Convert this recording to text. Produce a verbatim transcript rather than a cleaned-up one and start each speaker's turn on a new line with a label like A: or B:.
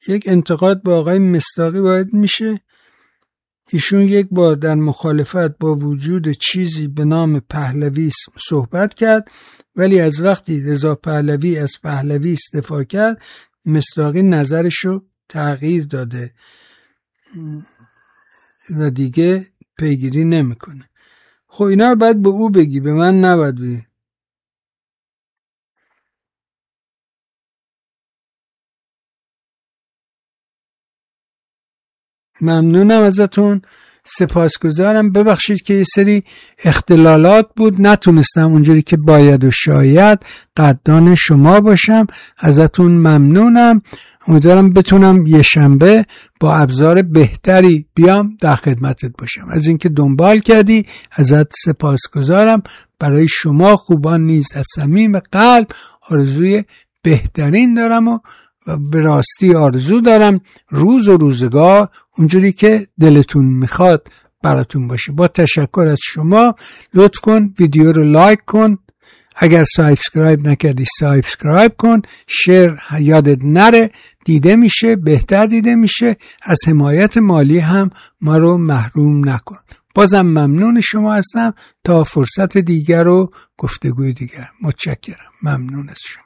A: یک انتقاد به آقای مصداقی وارد میشه. ایشون یک بار در مخالفت با وجود چیزی به نام پهلویسم صحبت کرد، ولی از وقتی رضا پهلوی از پهلوی دفاع کرد مصداقی نظرشو تغییر داده و دیگه پیگیری نمیکنه. خب اینا رو باید به او بگی، به من نباید بگی. ممنونم ازتون، سپاسگزارم. ببخشید که یه سری اختلالات بود، نتونستم اونجوری که باید و شاید قدردان شما باشم. ازتون ممنونم. امیدوارم بتونم یه شنبه با ابزار بهتری بیام در خدمتت باشم. از اینکه دنبال کردی ازت سپاسگزارم. برای شما خوبان نیز از صمیم قلب آرزوی بهترین دارم و و به راستی آرزو دارم روز و روزگار اونجوری که دلتون میخواد براتون باشه. با تشکر از شما، لطف کن ویدیو رو لایک کن، اگر سابسکرایب نکردی سابسکرایب کن، شیر یادت نره، دیده میشه، بهتر دیده میشه. از حمایت مالی هم ما رو محروم نکن. بازم ممنون شما هستم. تا فرصت دیگر و گفتگوی دیگر، متشکرم. ممنون از شما.